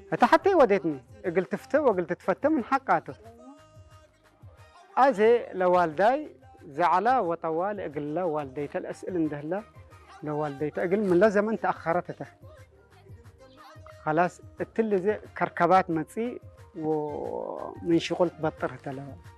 هتا حتى وديتني قلت تفتى وقلت تفتى من حقاته أزي لوالداي زعلا وطوال أقول له والديته الأسئلة اندهلا لوالديته أقول من لا زمن تأخرته خلاص التل زي كركبات متسي ومن شغل تبطرت له